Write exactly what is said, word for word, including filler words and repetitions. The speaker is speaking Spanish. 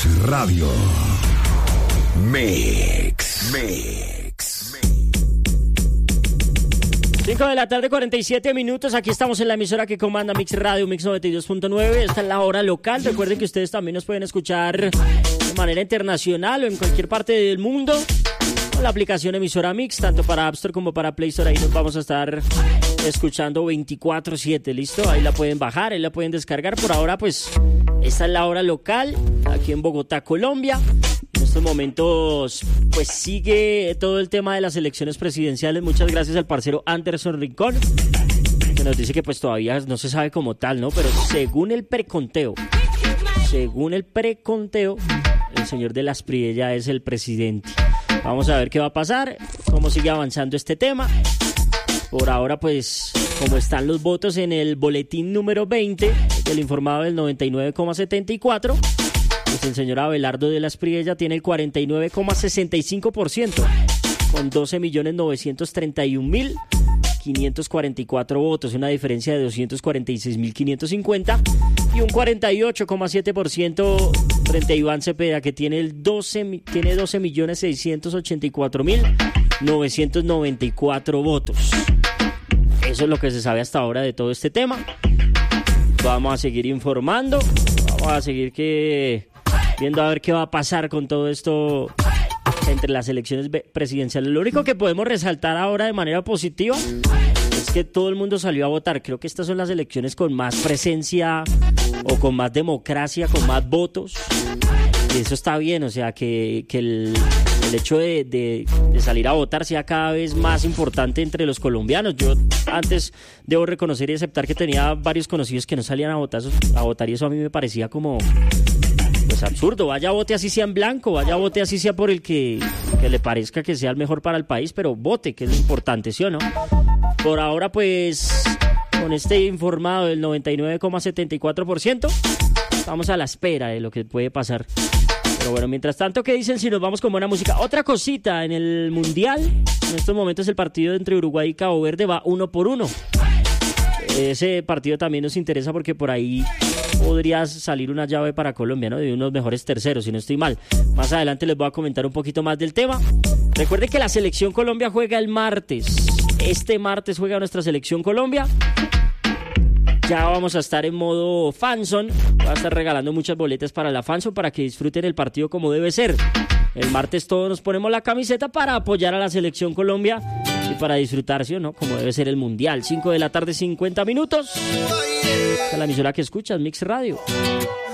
Radio. Mix. Mix. cinco de la tarde, cuarenta y siete minutos. Aquí estamos en la emisora que comanda Mix Radio, Mix noventa y dos punto nueve. Esta es la hora local. Recuerden que ustedes también nos pueden escuchar de manera internacional o en cualquier parte del mundo con la aplicación emisora Mix, tanto para App Store como para Play Store. Ahí nos vamos a estar escuchando veinticuatro siete, ¿listo? Ahí la pueden bajar, ahí la pueden descargar. Por ahora, pues, esta es la hora local, aquí en Bogotá, Colombia. En estos momentos, pues, sigue todo el tema de las elecciones presidenciales. Muchas gracias al parcero Anderson Rincón, que nos dice que, pues, todavía no se sabe como tal, ¿no? Pero según el preconteo, según el preconteo, el señor de las Priella es el presidente. Vamos a ver qué va a pasar, cómo sigue avanzando este tema. Por ahora, pues, como están los votos en el boletín número veinte del informado del noventa y nueve coma setenta y cuatro, pues el señor Abelardo de las Priella tiene el cuarenta y nueve coma sesenta y cinco por ciento, con doce millones novecientos treinta y un mil quinientos cuarenta y cuatro votos, una diferencia de doscientos cuarenta y seis mil quinientos cincuenta, y un cuarenta y ocho coma siete por ciento frente a Iván Cepeda, que tiene el doce, tiene doce millones seiscientos ochenta y cuatro mil novecientos noventa y cuatro votos. Eso es lo que se sabe hasta ahora de todo este tema. Vamos a seguir informando, vamos a seguir que viendo a ver qué va a pasar con todo esto entre las elecciones presidenciales. Lo único que podemos resaltar ahora de manera positiva es que todo el mundo salió a votar. Creo que estas son las elecciones con más presencia o con más democracia, con más votos. Y eso está bien, o sea, que, que el, el hecho de, de, de salir a votar sea cada vez más importante entre los colombianos. Yo antes debo reconocer y aceptar que tenía varios conocidos que no salían a votar, a votar y eso a mí me parecía como... pues absurdo. Vaya vote así sea en blanco, vaya vote así sea por el que, que le parezca que sea el mejor para el país, pero vote, que es lo importante, ¿sí o no? Por ahora, pues, con este informado del noventa y nueve coma setenta y cuatro por ciento, estamos a la espera de lo que puede pasar. Pero bueno, mientras tanto, ¿qué dicen si nos vamos con buena música? Otra cosita, en el Mundial, en estos momentos el partido entre Uruguay y Cabo Verde va uno por uno. Ese partido también nos interesa porque por ahí podría salir una llave para Colombia, ¿no? De unos mejores terceros, si no estoy mal. Más adelante les voy a comentar un poquito más del tema. Recuerden que la Selección Colombia juega el martes. Este martes juega nuestra Selección Colombia. Ya vamos a estar en modo Fanzone. Voy a estar regalando muchas boletas para la Fanzone para que disfruten el partido como debe ser. El martes todos nos ponemos la camiseta para apoyar a la Selección Colombia y para disfrutar, ¿sí o no? Como debe ser el Mundial. cinco de la tarde, cincuenta minutos. Esta es la emisora que escuchas, Mix Radio.